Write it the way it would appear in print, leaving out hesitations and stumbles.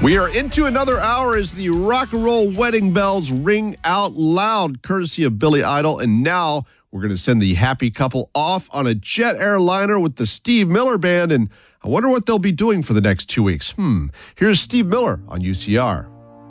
We are into another hour as the rock and roll wedding bells ring out loud, courtesy of Billy Idol. And now we're going to send the happy couple off on a jet airliner with the Steve Miller Band. And I wonder what they'll be doing for the next 2 weeks. Here's Steve Miller on UCR.